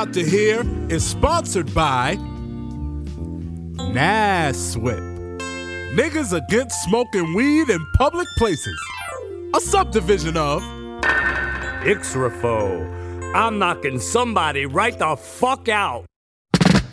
about to hear is sponsored by NASWIP. Niggas Against Smoking Weed in Public Places. A subdivision of IXRAFO. I'm knocking somebody right the fuck out.